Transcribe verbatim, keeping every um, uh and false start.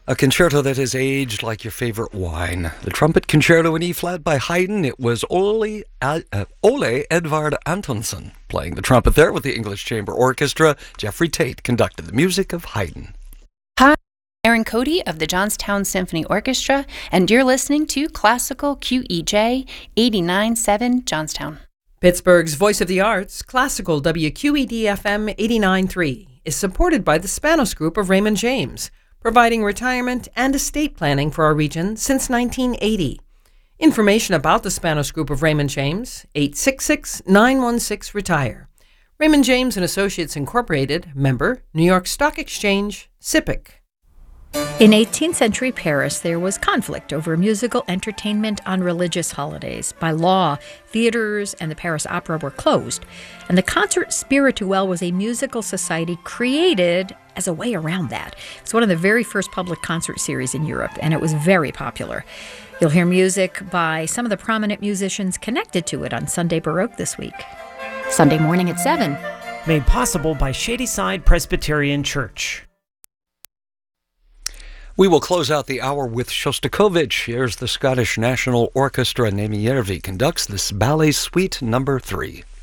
A concerto that has aged like your favorite wine. The Trumpet Concerto in E-flat by Haydn. It was Ole, uh, Ole Edvard Antonsen playing the trumpet there with the English Chamber Orchestra. Jeffrey Tate conducted the music of Haydn. Hi, Aaron Cody of the Johnstown Symphony Orchestra, and you're listening to Classical Q E J eighty-nine point seven Johnstown. Pittsburgh's Voice of the Arts, Classical W Q E D F M eighty-nine point three, is supported by the Spanos Group of Raymond James, providing retirement and estate planning for our region since nineteen eighty. Information about the Spanos Group of Raymond James, eight six six, nine one six, RETIRE. Raymond James and Associates Incorporated, member, New York Stock Exchange, S I P C. In eighteenth century Paris, there was conflict over musical entertainment on religious holidays. By law, theaters and the Paris Opera were closed, and the Concert Spirituel was a musical society created as a way around that. It's one of the very first public concert series in Europe, and it was very popular. You'll hear music by some of the prominent musicians connected to it on Sunday Baroque this week. Sunday morning at seven. Made possible by Shadyside Presbyterian Church. We will close out the hour with Shostakovich. Here's the Scottish National Orchestra. Nemi Järvi conducts this ballet suite number three.